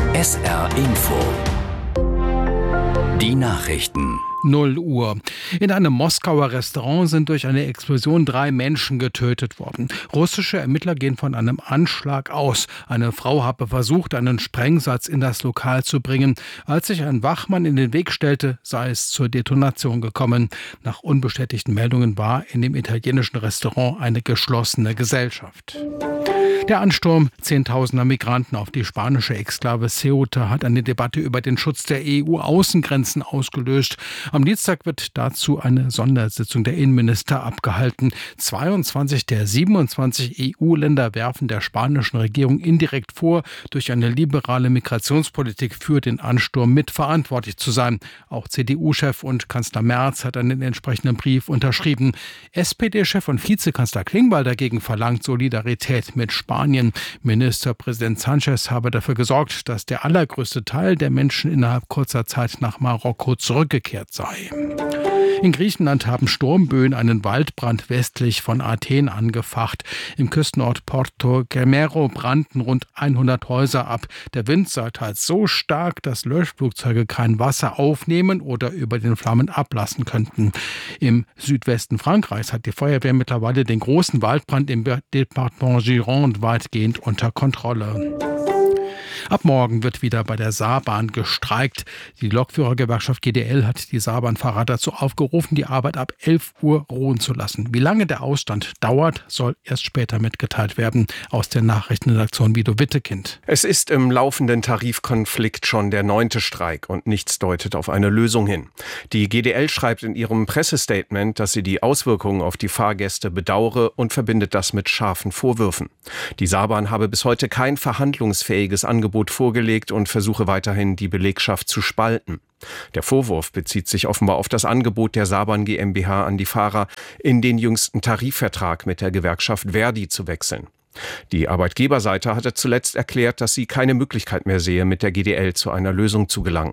SR Info. Die Nachrichten. 0 Uhr. In einem Moskauer Restaurant sind durch eine Explosion 3 Menschen getötet worden. Russische Ermittler gehen von einem Anschlag aus. Eine Frau habe versucht, einen Sprengsatz in das Lokal zu bringen. Als sich ein Wachmann in den Weg stellte, sei es zur Detonation gekommen. Nach unbestätigten Meldungen war in dem italienischen Restaurant eine geschlossene Gesellschaft. Der Ansturm zehntausender Migranten auf die spanische Exklave Ceuta hat eine Debatte über den Schutz der EU-Außengrenzen ausgelöst. Am Dienstag wird dazu eine Sondersitzung der Innenminister abgehalten. 22 der 27 EU-Länder werfen der spanischen Regierung indirekt vor, durch eine liberale Migrationspolitik für den Ansturm mitverantwortlich zu sein. Auch CDU-Chef und Kanzler Merz hat einen entsprechenden Brief unterschrieben. SPD-Chef und Vizekanzler Klingbeil dagegen verlangt Solidarität mit Spanien. Ministerpräsident Sánchez habe dafür gesorgt, dass der allergrößte Teil der Menschen innerhalb kurzer Zeit nach Marokko zurückgekehrt sei. In Griechenland haben Sturmböen einen Waldbrand westlich von Athen angefacht. Im Küstenort Porto Gemero brannten rund 100 Häuser ab. Der Wind sei teils so stark, dass Löschflugzeuge kein Wasser aufnehmen oder über den Flammen ablassen könnten. Im Südwesten Frankreichs hat die Feuerwehr mittlerweile den großen Waldbrand im Departement Gironde weitgehend unter Kontrolle. Ab morgen wird wieder bei der Saarbahn gestreikt. Die Lokführergewerkschaft GDL hat die Saarbahnfahrer dazu aufgerufen, die Arbeit ab 11 Uhr ruhen zu lassen. Wie lange der Ausstand dauert, soll erst später mitgeteilt werden. Aus der Nachrichtenredaktion Guido Wittekind. Es ist im laufenden Tarifkonflikt schon der 9. Streik und nichts deutet auf eine Lösung hin. Die GDL schreibt in ihrem Pressestatement, dass sie die Auswirkungen auf die Fahrgäste bedauere und verbindet das mit scharfen Vorwürfen. Die Saarbahn habe bis heute kein verhandlungsfähiges Angebot vorgelegt und versuche weiterhin, die Belegschaft zu spalten. Der Vorwurf bezieht sich offenbar auf das Angebot der Saarbahn GmbH an die Fahrer, in den jüngsten Tarifvertrag mit der Gewerkschaft Verdi zu wechseln. Die Arbeitgeberseite hatte zuletzt erklärt, dass sie keine Möglichkeit mehr sehe, mit der GDL zu einer Lösung zu gelangen.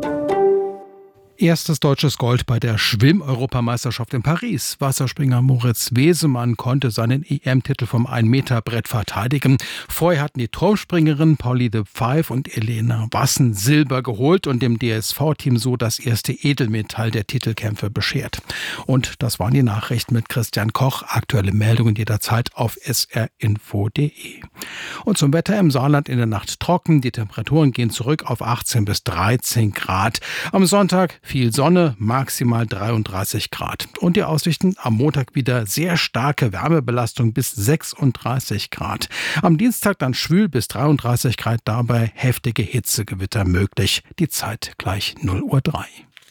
Erstes deutsches Gold bei der Schwimm-Europameisterschaft in Paris. Wasserspringer Moritz Wesemann konnte seinen EM-Titel vom 1-Meter-Brett verteidigen. Vorher hatten die Turmspringerinnen Pauline Pfeif und Elena Wassen Silber geholt und dem DSV-Team so das erste Edelmetall der Titelkämpfe beschert. Und das waren die Nachrichten mit Christian Koch. Aktuelle Meldungen jederzeit auf srinfo.de. Und zum Wetter im Saarland: in der Nacht trocken. Die Temperaturen gehen zurück auf 18 bis 13 Grad. Am Sonntag viel Sonne, maximal 33 Grad. Und die Aussichten: am Montag wieder sehr starke Wärmebelastung bis 36 Grad. Am Dienstag dann schwül bis 33 Grad, dabei heftige Hitzegewitter möglich. Die Zeit gleich 0:03 Uhr.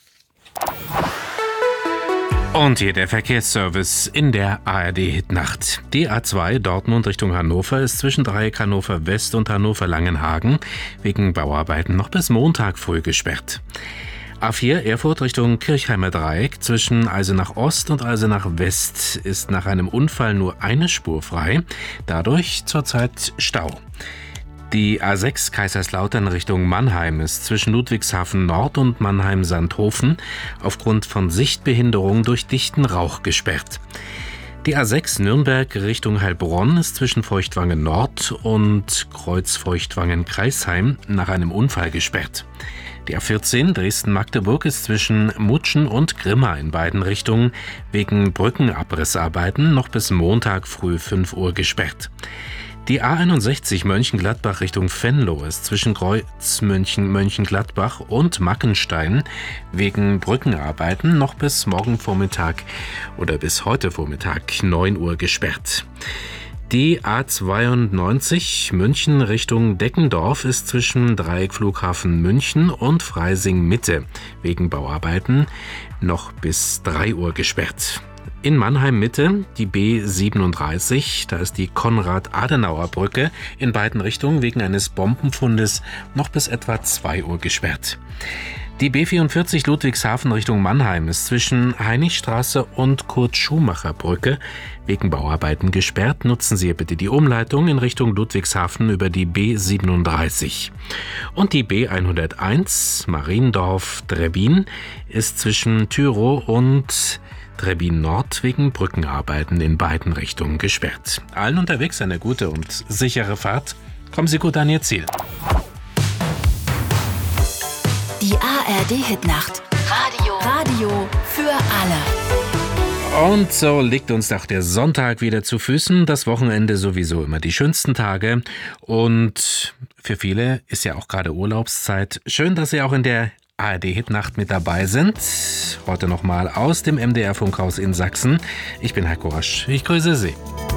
Und hier der Verkehrsservice in der ARD-Hitnacht. Die A2 Dortmund Richtung Hannover ist zwischen Dreieck Hannover West und Hannover Langenhagen wegen Bauarbeiten noch bis Montag früh gesperrt. A4 Erfurt Richtung Kirchheimer Dreieck zwischen Eisenach Ost und Eisenach West ist nach einem Unfall nur eine Spur frei, dadurch zurzeit Stau. Die A6 Kaiserslautern Richtung Mannheim ist zwischen Ludwigshafen Nord und Mannheim-Sandhofen aufgrund von Sichtbehinderung durch dichten Rauch gesperrt. Die A6 Nürnberg Richtung Heilbronn ist zwischen Feuchtwangen Nord und Kreuz-Feuchtwangen-Kreisheim nach einem Unfall gesperrt. Die A14 Dresden-Magdeburg ist zwischen Mutschen und Grimma in beiden Richtungen wegen Brückenabrissarbeiten noch bis Montag früh 5 Uhr gesperrt. Die A61 Mönchengladbach Richtung Venlo ist zwischen Mönchengladbach und Mackenstein wegen Brückenarbeiten noch bis morgen Vormittag oder bis heute Vormittag 9 Uhr gesperrt. Die A92 München Richtung Deckendorf ist zwischen Dreieckflughafen München und Freising Mitte wegen Bauarbeiten noch bis 3 Uhr gesperrt. In Mannheim Mitte die B37, da ist die Konrad-Adenauer-Brücke in beiden Richtungen wegen eines Bombenfundes noch bis etwa 2 Uhr gesperrt. Die B44 Ludwigshafen Richtung Mannheim ist zwischen Heinrichstraße und Kurt-Schumacher-Brücke wegen Bauarbeiten gesperrt. Nutzen Sie bitte die Umleitung in Richtung Ludwigshafen über die B37. Und die B101 Mariendorf-Trebbin ist zwischen Tyrow und Trebbin Nord wegen Brückenarbeiten in beiden Richtungen gesperrt. Allen unterwegs eine gute und sichere Fahrt. Kommen Sie gut an Ihr Ziel. Die ARD-Hitnacht. Radio für alle. Und so liegt uns auch der Sonntag wieder zu Füßen. Das Wochenende sowieso immer die schönsten Tage. Und für viele ist ja auch gerade Urlaubszeit. Schön, dass Sie auch in der ARD-Hitnacht mit dabei sind. Heute nochmal aus dem MDR-Funkhaus in Sachsen. Ich bin Heiko Rasch. Ich grüße Sie.